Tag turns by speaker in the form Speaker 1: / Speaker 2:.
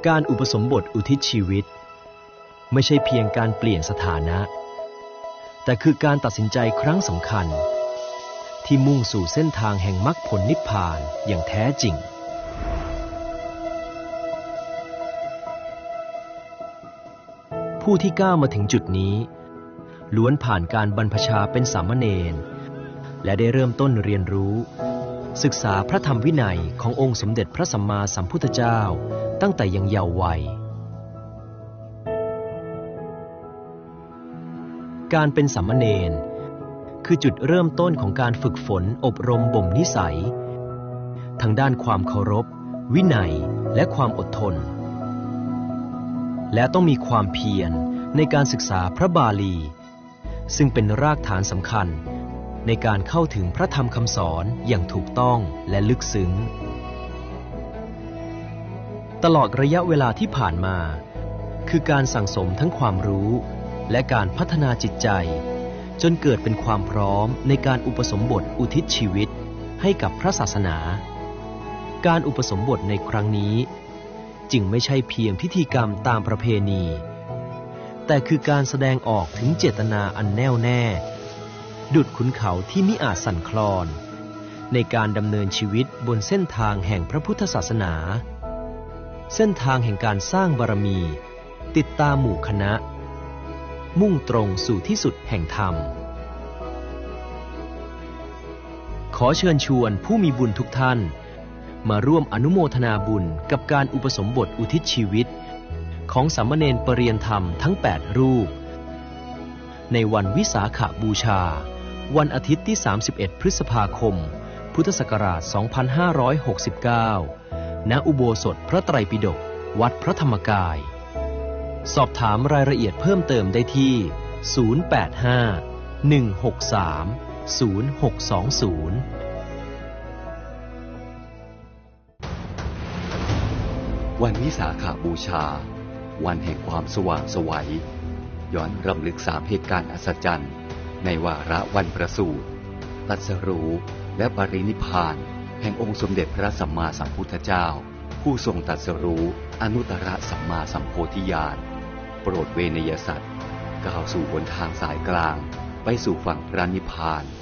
Speaker 1: การอุปสมบทอุทิศชีวิตไม่ใช่เพียงการเปลี่ยนสถานะแต่คือการตัดสินใจครั้งสำคัญที่มุ่งสู่เส้นทางแห่งมรรคผลนิพพานอย่างแท้จริงผู้ที่ก้าวมาถึงจุดนี้ล้วนผ่านการบรรพชาเป็นสามเณรและได้เริ่มต้นเรียนรู้ศึกษาพระธรรมวินัยขององค์สมเด็จพระสัมมาสัมพุทธเจ้าตั้งแต่ยังเยาว์วัยการเป็นสามเณรคือจุดเริ่มต้นของการฝึกฝนอบรมบ่มนิสัยทางด้านความเคารพวินัยและความอดทนและต้องมีความเพียรในการศึกษาพระบาลีซึ่งเป็นรากฐานสำคัญในการเข้าถึงพระธรรมคำสอนอย่างถูกต้องและลึกซึ้งตลอดระยะเวลาที่ผ่านมาคือการสั่งสมทั้งความรู้และการพัฒนาจิตใจจนเกิดเป็นความพร้อมในการอุปสมบทอุทิศชีวิตให้กับพระศาสนาการอุปสมบทในครั้งนี้จึงไม่ใช่เพียงพิธีกรรมตามประเพณีแต่คือการแสดงออกถึงเจตนาอันแน่วแน่ดุจขุนเขาที่มิอาจสั่นคลอนในการดำเนินชีวิตบนเส้นทางแห่งพระพุทธศาสนาเส้นทางแห่งการสร้างบารมีติดตามหมู่คณะมุ่งตรงสู่ที่สุดแห่งธรรมขอเชิญชวนผู้มีบุญทุกท่านมาร่วมอนุโมทนาบุญกับการอุปสมบทอุทิศชีวิตของสามเณรปริยนธรรมทั้ง8รูปในวันวิสาขบูชาวันอาทิตย์ที่31พฤษภาคมพุทธศักราช2569ณอุโบสถพระไตรปิฎกวัดพระธรรมกายสอบถามรายละเอียดเพิ่มเติมได้ที่085-163-0620
Speaker 2: วันวิสาขบูชาวันแห่งความสว่างไสวย้อนรำลึก3เหตุการณ์อัศจรรย์ในวาระวันประสูติตรัสรู้และปรินิพพานแห่งองค์สมเด็จพระสัมมาสัมพุทธเจ้าผู้ทรงตรัสรู้อนุตตรสัมมาสัมโพธิญาณโปรดเวนยสัตว์ก้าวสู่หนทางสายกลางไปสู่ฝั่งพระนิพพาน